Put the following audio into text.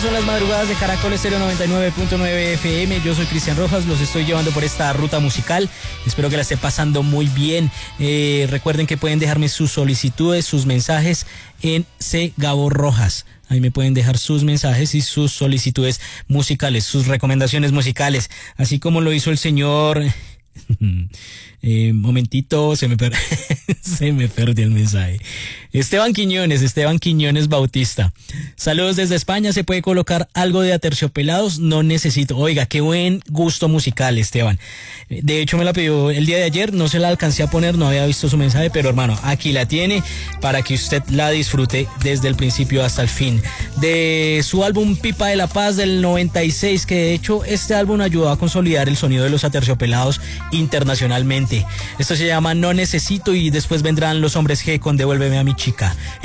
Son las madrugadas de Caracol Estéreo 99.9 FM. Yo soy Cristian Rojas, los estoy llevando por esta ruta musical. Espero que la esté pasando muy bien. Recuerden que pueden dejarme sus solicitudes, sus mensajes en C. Gabo Rojas. Ahí me pueden dejar sus mensajes y sus solicitudes musicales, sus recomendaciones musicales, así como lo hizo el señor... momentito, se me perdió el mensaje. Esteban Quiñones Bautista. Saludos desde España. ¿Se puede colocar algo de Aterciopelados? No necesito. Oiga, qué buen gusto musical, Esteban. De hecho, me la pidió el día de ayer. No se la alcancé a poner, no había visto su mensaje, pero hermano, aquí la tiene para que usted la disfrute desde el principio hasta el fin. De su álbum Pipa de la Paz del 96, que de hecho este álbum ayudó a consolidar el sonido de los Aterciopelados internacionalmente. Esto se llama No Necesito y después vendrán Los Hombres G con Devuélveme a mi chica.